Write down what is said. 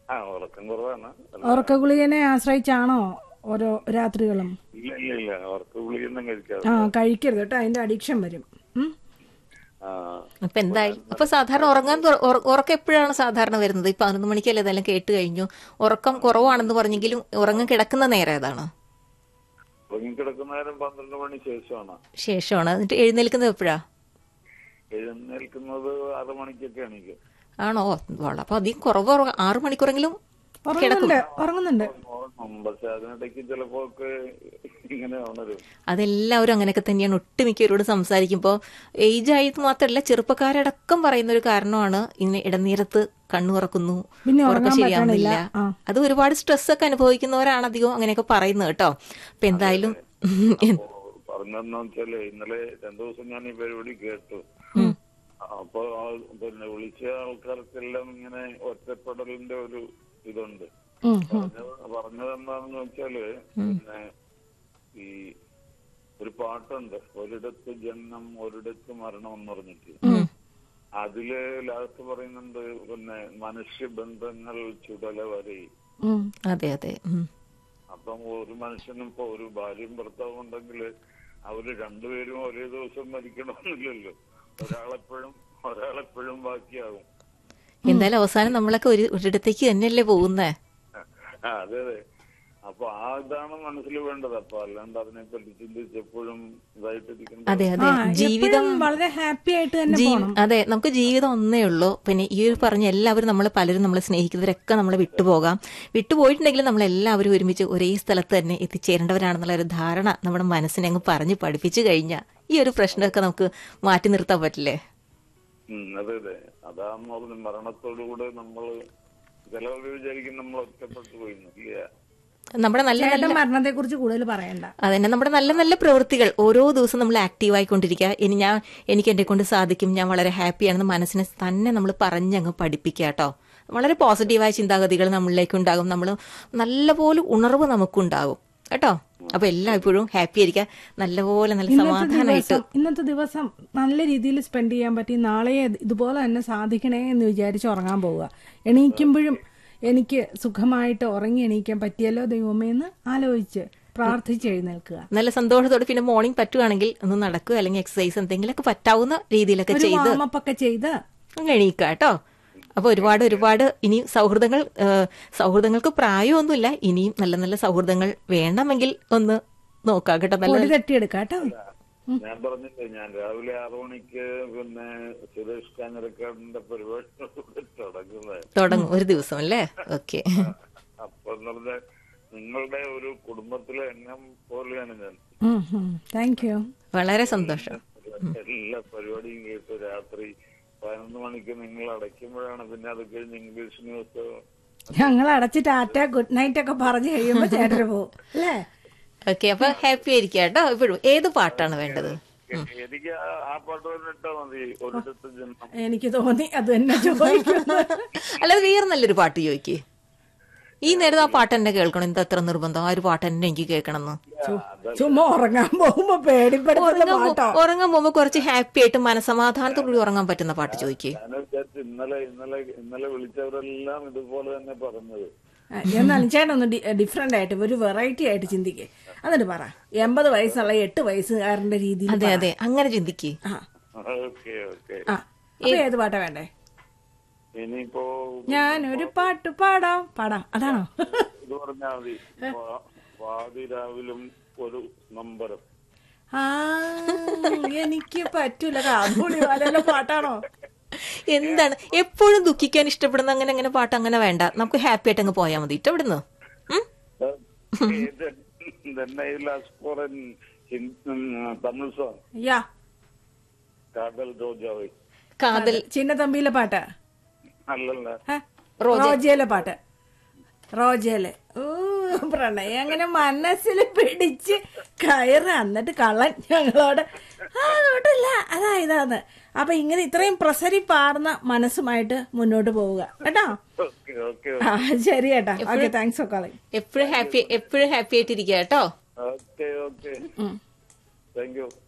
ഉറക്കം കുറവാണ്. ഉറക്ക ഗുളികനെ ആശ്രയിച്ചാണോ ഓരോ രാത്രികളും? ഇല്ല ഉറക്ക ഗുളികയൊന്നും കഴിക്കരുത് കേട്ടോ, അതിന്റെ അഡിക്ഷൻ വരും. അപ്പൊ എന്തായാലും അപ്പൊ സാധാരണ ഉറക്കം എപ്പോഴാണ് സാധാരണ വരുന്നത്? ഈ 11 മണിക്കല്ലേ ഇതെല്ലാം കേട്ട് കഴിഞ്ഞു. ഉറക്കം കുറവാണെന്ന് പറഞ്ഞെങ്കിലും ഉറങ്ങാൻ കിടക്കുന്ന നേരം ഏതാണ്? ഉറങ്ങിക്കിടക്കുന്ന നേരം 12 മണി ശേഷമാണ്. എന്നിട്ട് എഴുന്നേൽക്കുന്നത് എപ്പോഴാ? എഴുന്നേൽക്കുന്നത് 6 മണിക്കൊക്കെ എണീക്കും. ആണോ? അപ്പൊ അധികം കുറവ്. 6 മണിക്കൂറെങ്കിലും ഉറങ്ങുന്നുണ്ട്. പക്ഷെ അതിനിടയ്ക്ക് ചിലപ്പോ ഇങ്ങനെ ഉണരും. അതെല്ലാവരും അങ്ങനെയൊക്കെ തന്നെയാണ്. ഒട്ടുമിക്കവരോട് സംസാരിക്കുമ്പോ ഏജ് ആയത് മാത്രമല്ല ചെറുപ്പക്കാരടക്കം പറയുന്ന ഒരു കാരണമാണ് ഇങ്ങനെ ഇടനേരത്ത് കണ്ണുറക്കുന്നു, ഉറക്കം ശരിയാവുന്നില്ല. അത് ഒരുപാട് സ്ട്രെസ് ഒക്കെ അനുഭവിക്കുന്നവരാണ് അധികം അങ്ങനെയൊക്കെ പറയുന്നത് കേട്ടോ. അപ്പൊ എന്തായാലും പറഞ്ഞെന്ന് വെച്ചാല് ഇന്നലെ 2 ദിവസം ഞാൻ ഈ പരിപാടി കേട്ടു. അപ്പൊ പിന്നെ വിളിച്ച ആൾക്കാർക്കെല്ലാം ഇങ്ങനെ ഒറ്റപ്പെടലിന്റെ ഒരു ഇതുണ്ട്. പറഞ്ഞത് എന്താണെന്ന് വെച്ചാല് പിന്നെ ഈ ഒരു പാട്ടുണ്ട്, ഒരിടത്ത് ജനനം ഒരിടത്ത് മരണം എന്ന് പറഞ്ഞിട്ട്. അതില് ലാസ്റ്റ് പറയുന്നുണ്ട് പിന്നെ മനുഷ്യബന്ധങ്ങൾ ചുടല വരെ. അതെ അതെ. അപ്പം ഒരു മനുഷ്യനും ഇപ്പൊ ഒരു ഭാര്യയും ഭർത്താവും ഉണ്ടെങ്കിൽ അവര് രണ്ടുപേരും ഒരേ ദിവസം മരിക്കണമെന്നില്ലല്ലോ. ഒരാളെപ്പോഴും ബാക്കിയാകും. എന്തായാലും അവസാനം നമ്മളൊക്കെ ഒരിടത്തേക്ക് തന്നെയല്ലേ പോകുന്നേ. അതെ. അപ്പൊ ഇതാണ് മനസ്സിൽ വേണ്ടത്. അപ്പൊ അല്ലാണ്ട് അതിനെപ്പറ്റി ചിന്തിച്ചെപ്പോഴും ഇതായിട്ടിരിക്കുന്നത്. അതെ അതെ. ജീവിതം വളരെ ഹാപ്പി ആയിട്ട് തന്നെ. അതെ, നമുക്ക് ജീവിതം ഒന്നേ ഉള്ളൂ. പിന്നെ ഈ ഒരു പറഞ്ഞ എല്ലാവരും പലരും നമ്മളെ സ്നേഹിക്കുന്നവരൊക്കെ നമ്മളെ വിട്ടുപോയിട്ടുണ്ടെങ്കിലും നമ്മളെല്ലാവരും ഒരുമിച്ച് ഒരേ സ്ഥലത്ത് തന്നെ എത്തിച്ചേരേണ്ടവരാണെന്നുള്ള ഒരു ധാരണ നമ്മുടെ മനസ്സിനെ അങ്ങ് പറഞ്ഞ് പഠിപ്പിച്ചു കഴിഞ്ഞാൽ ഈ ഒരു പ്രശ്നമൊക്കെ നമുക്ക് മാറ്റി നിർത്താൻ പറ്റില്ലേ? അതെ. അതാന്ന് പറഞ്ഞു മരണത്തോടുകൂടെ നമ്മള് ചിലവർ വിചാരിക്കും നമ്മൾ ഒറ്റപ്പെട്ടു പോയി. നമ്മുടെ നല്ല മരണത്തെ കുറിച്ച് കൂടുതൽ പറയണ്ട. അതന്നെ, നമ്മുടെ നല്ല നല്ല പ്രവൃത്തികൾ ഓരോ ദിവസം നമ്മൾ ആക്റ്റീവ് ആയിക്കൊണ്ടിരിക്കുക. എനിക്ക് എന്നെ കൊണ്ട് സാധിക്കും, ഞാൻ വളരെ ഹാപ്പിയാണെന്ന് മനസ്സിനെ തന്നെ നമ്മൾ പറഞ്ഞങ്ങ് പഠിപ്പിക്കുക കേട്ടോ. വളരെ പോസിറ്റീവായ ചിന്താഗതികൾ നമ്മളിലേക്ക് ഉണ്ടാകും. നമ്മൾ നല്ലപോലെ ഉണർവ് നമുക്കുണ്ടാകും കേട്ടോ. അപ്പൊ എല്ലായ്പ്പോഴും ഹാപ്പി ആയിരിക്കുക, നല്ലപോലെ നല്ല സമാധാനമായിട്ട് ഇന്നത്തെ ദിവസം നല്ല രീതിയിൽ സ്പെൻഡ് ചെയ്യാൻ പറ്റി. നാളെ ഇതുപോലെ തന്നെ സാധിക്കണേ എന്ന് വിചാരിച്ച് ഉറങ്ങാൻ പോവുക. എണീക്കുമ്പോഴും എനിക്ക് സുഖമായിട്ട് ഉറങ്ങി എണീക്കാൻ പറ്റിയല്ലോ ദൈവമേ എന്ന് ആലോചിച്ച് പ്രാർത്ഥിച്ച് എഴുന്നേൽക്കുക. നല്ല സന്തോഷത്തോടെ. പിന്നെ മോർണിംഗ് പറ്റുവാണെങ്കിൽ ഒന്ന് നടക്കുക, അല്ലെങ്കിൽ എക്സസൈസ് എന്തെങ്കിലുമൊക്കെ പറ്റാവുന്ന രീതിയിലൊക്കെ ചെയ്ത് എണീക്കുക കേട്ടോ. അപ്പൊ ഒരുപാട് ഇനി സൗഹൃദങ്ങൾക്ക് പ്രായമൊന്നുമില്ല. ഇനിയും നല്ല നല്ല സൗഹൃദങ്ങൾ വേണമെങ്കിൽ ഒന്ന് നോക്കാം കേട്ടോ. നല്ല തട്ടിയെടുക്കാം കേട്ടോ. ഞാൻ പറഞ്ഞില്ലേ, ഞാൻ രാവിലെ 6 മണിക്ക് പിന്നെ സുരേഷ് കാഞ്ഞിരക്കാടിന്റെ പരിപാടി തുടങ്ങും ഒരു ദിവസം അല്ലേ? ഓക്കെ. അപ്പൊ നിങ്ങളുടെ ഒരു കുടുംബത്തിലെ അംഗം പോലെയാണ് ഞാൻ. Thank you. വളരെ സന്തോഷം. എല്ലാ പരിപാടിയും കേട്ട് രാത്രി 11 മണിക്ക് നിങ്ങൾ അടയ്ക്കുമ്പോഴാണ് പിന്നെ അത് കഴിഞ്ഞ് ഇംഗ്ലീഷ് ന്യൂസ് ഞങ്ങൾ അടച്ച് ടാറ്റ ഗുഡ് നൈറ്റ് ഒക്കെ പറഞ്ഞു കഴിയുമ്പോ ചേട്ടന് പോകും അല്ലേ? ഓക്കെ. അപ്പൊ ഹാപ്പി ആയിരിക്കും കേട്ടോ. ഇപ്പോഴും ഏത് പാട്ടാണ് വേണ്ടത്? എനിക്ക് ആ പാട്ട് ഇട്ടാ മതി, ഒരിടത്ത് ജന്മം. എനിക്ക് തോന്നി അത് തന്നെ ചോദിക്കുന്നു. അല്ലാതെ വേറെ നല്ലൊരു പാട്ട് ചോദിക്കേ. ഈ നേരത്തെ ആ പാട്ട് തന്നെ കേൾക്കണം. എന്താ അത്ര നിർബന്ധം ആ ഒരു പാട്ട് തന്നെ എനിക്ക് കേൾക്കണമെന്ന്? ചുമ്മാ ഉറങ്ങാൻ പോകുമ്പോ ഉറങ്ങാൻ പോകുമ്പോ കുറച്ച് ഹാപ്പി ആയിട്ട് മനസമാധാനത്തോടുകൂടി ഉറങ്ങാൻ പറ്റുന്ന പാട്ട് ചോദിക്കേ. ഇന്നലെ വിളിച്ചവരെല്ലാം ഇതുപോലെ തന്നെ പറഞ്ഞത്. എന്നാലും ചേട്ടൻ ഒന്ന് ഡിഫറെന്റ് ആയിട്ട് ഒരു വെറൈറ്റി ആയിട്ട് ചിന്തിക്കേ. എന്നിട്ട് പറ 80 വയസ്സുള്ള 8 വയസ്സുകാരന്റെ രീതിയിൽ. അതെ അതെ, അങ്ങനെ ചിന്തിക്കേ. ഏത് പാട്ടാ വേണ്ടേ? ഇനിയിപ്പോ ഞാനൊരു പാട്ട് പാടാം. അതാണോ? ഇത് പറഞ്ഞാ മതി, വാതിരാവിലും ഒരു നമ്പരം. എനിക്ക് പറ്റൂല. കാതുകൂടി വാലല്ല പാട്ടാണോ? എന്താണ് എപ്പോഴും ദുഃഖിക്കാൻ ഇഷ്ടപ്പെടുന്ന അങ്ങനെ പാട്ട് അങ്ങനെ വേണ്ട. നമുക്ക് ഹാപ്പി ആയിട്ട് അങ്ങ് പോയാൽ മതി കേട്ടോ ഇവിടുന്ന്. തമിഴ് സോങ് കാതൽ ചിന്ന തമ്പിയിലെ പാട്ട് അല്ലല്ല, റോജയിലെ പാട്ട്. റോജയിലെ പ്രണയം അങ്ങനെ മനസ്സിൽ പിടിച്ച് കയറ്. എന്നിട്ട് കള്ളൻ ഞങ്ങളോട് അതോട്ടല്ല അതായതാന്ന്. അപ്പൊ ഇങ്ങനെ ഇത്രയും പ്രസരി പാർന്ന മനസ്സുമായിട്ട് മുന്നോട്ട് പോവുക കേട്ടോ. ശരി കേട്ടോ. Okay, thanks for calling. എപ്പോഴും ഹാപ്പി ആയിട്ടിരിക്കുക കേട്ടോ. Thank you.